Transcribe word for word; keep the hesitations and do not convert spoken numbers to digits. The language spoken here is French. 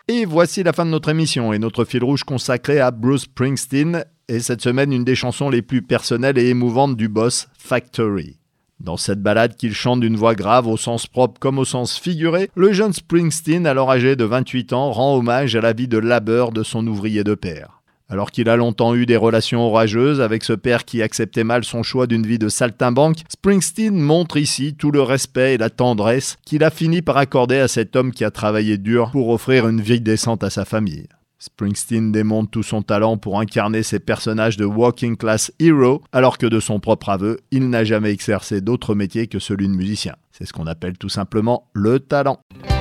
Et voici la fin de notre émission et notre fil rouge consacré à Bruce Springsteen et cette semaine une des chansons les plus personnelles et émouvantes du boss, Factory. Dans cette ballade qu'il chante d'une voix grave au sens propre comme au sens figuré, le jeune Springsteen, alors âgé de vingt-huit ans, rend hommage à la vie de labeur de son ouvrier de père. Alors qu'il a longtemps eu des relations orageuses avec ce père qui acceptait mal son choix d'une vie de saltimbanque, Springsteen montre ici tout le respect et la tendresse qu'il a fini par accorder à cet homme qui a travaillé dur pour offrir une vie décente à sa famille. Springsteen démontre tout son talent pour incarner ces personnages de working class hero, alors que de son propre aveu, il n'a jamais exercé d'autre métier que celui de musicien. C'est ce qu'on appelle tout simplement le talent.